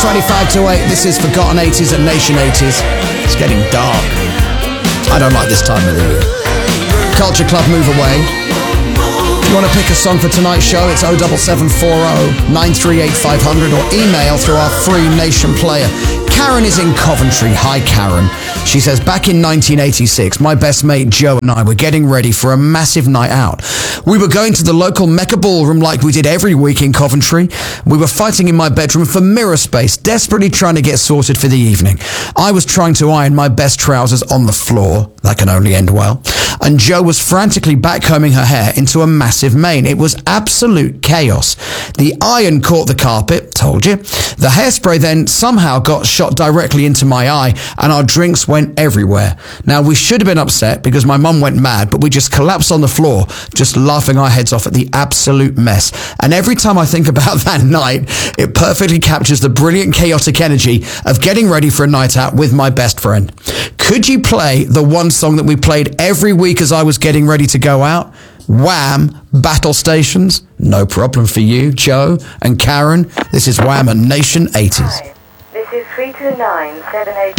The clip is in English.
25 to 8. This is Forgotten 80s and Nation 80s. It's getting dark. I don't like this time of the year. Culture Club, move away. If you want to pick a song for tonight's show, it's 07740 938 500 or email through our free Nation player. Karen is in Coventry. Hi, Karen. She says, back in 1986, my best mate Joe and I were getting ready for a massive night out. We were going to the local Mecca Ballroom like we did every week in Coventry. We were fighting in my bedroom for mirror space, desperately trying to get sorted for the evening. I was trying to iron my best trousers on the floor. That can only end well. And Joe was frantically backcombing her hair into a massive mane. It was absolute chaos. The iron caught the carpet, told you. The hairspray then somehow got shot directly into my eye, and our drinks went everywhere. Now, we should have been upset because my mum went mad, but we just collapsed on the floor, just laughing our heads off at the absolute mess. And every time I think about that night, it perfectly captures the brilliant chaotic energy of getting ready for a night out with my best friend. Could you play the one song that we played every week as I was getting ready to go out? Wham! Battle Stations. No problem for you, Joe and Karen. This is Wham and Nation 80s. Hi, this is 32978.